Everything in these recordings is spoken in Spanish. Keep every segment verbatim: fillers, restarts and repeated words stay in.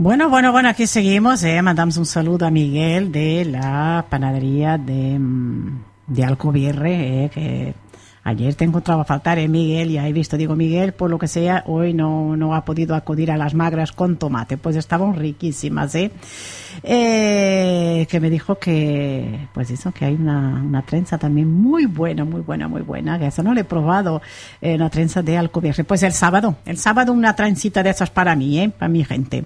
Bueno, bueno, bueno, aquí seguimos, eh. Mandamos un saludo a Miguel de la panadería de, de Alcubierre, eh, que ayer te encontraba faltar, eh, Miguel, ya he visto, digo, Miguel, por lo que sea, hoy no, no ha podido acudir a las magras con tomate, pues estaban riquísimas, eh. Eh, que me dijo que, pues eso, que hay una, una trenza también muy buena, muy buena, muy buena, que eso no le he probado, eh, una trenza de Alcubierre. Pues el sábado, el sábado una trencita de esas para mí, eh, para mi gente.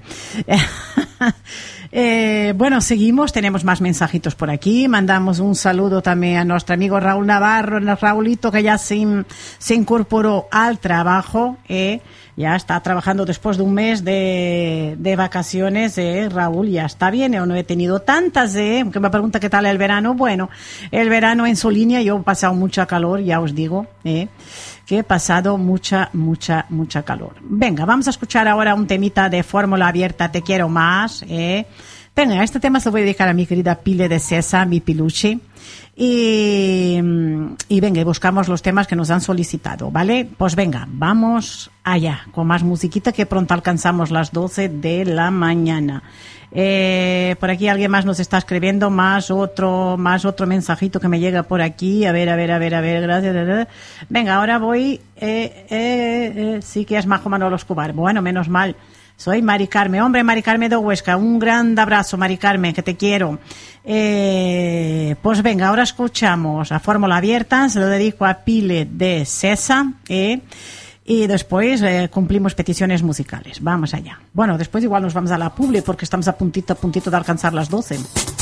Eh, bueno, seguimos, tenemos más mensajitos por aquí, mandamos un saludo también a nuestro amigo Raúl Navarro, Raulito, que ya se, se incorporó al trabajo, eh, ya está trabajando después de un mes de, de vacaciones, eh, Raúl, ya está bien, yo no he tenido tantas, eh, que me pregunta qué tal el verano. Bueno, el verano en su línea, yo he pasado mucha calor, ya os digo, eh, que he pasado mucha, mucha, mucha calor. Venga, vamos a escuchar ahora un temita de Fórmula Abierta, Te Quiero Más, eh. Venga, este tema se lo voy a dedicar a mi querida Pile de César, mi piluche. Y, y venga, buscamos los temas que nos han solicitado, ¿vale? Pues venga, vamos allá, con más musiquita, que pronto alcanzamos las doce de la mañana. Eh, por aquí alguien más nos está escribiendo, más otro, más otro mensajito que me llega por aquí. A ver, a ver, a ver, a ver, gracias. Venga, ahora voy, eh, eh, eh, sí que es Majo Manolo Escobar. Bueno, menos mal. Soy Mari Carmen, hombre, Mari Carmen de Huesca, un gran abrazo, Mari Carmen, que te quiero. Eh, pues venga, ahora escuchamos a Fórmula Abierta, se lo dedico a Pile de César, eh, y después eh, cumplimos peticiones musicales. Vamos allá. Bueno, después igual nos vamos a la publi porque estamos a puntito, a puntito de alcanzar las doce.